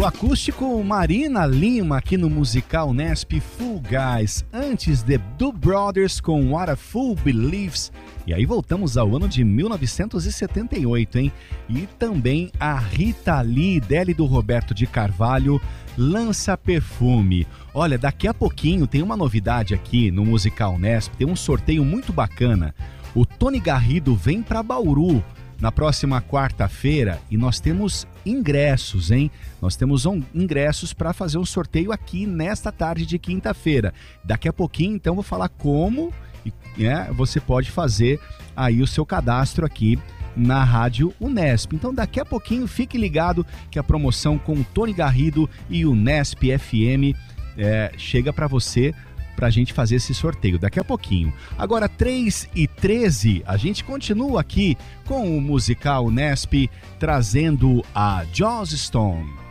O acústico Marina Lima aqui no Musical Nesp Full Guys, antes The Do Brothers com What a Fool Believes. E aí voltamos ao ano de 1978, hein? E também a Rita Lee, dele do Roberto de Carvalho, Lança Perfume. Olha, daqui a pouquinho tem uma novidade aqui no Musical Nesp, tem um sorteio muito bacana. O Tony Garrido vem para Bauru na próxima quarta-feira e nós temos ingressos, hein? Nós temos ingressos para fazer um sorteio aqui nesta tarde de quinta-feira. Daqui a pouquinho, então, vou falar como você pode fazer aí o seu cadastro aqui na Rádio Unesp. Então, daqui a pouquinho, fique ligado que a promoção com o Tony Garrido e o Unesp FM chega para você, pra gente fazer esse sorteio daqui a pouquinho. Agora, 3h13, a gente continua aqui com o Musical Nesp, trazendo a Joss Stone.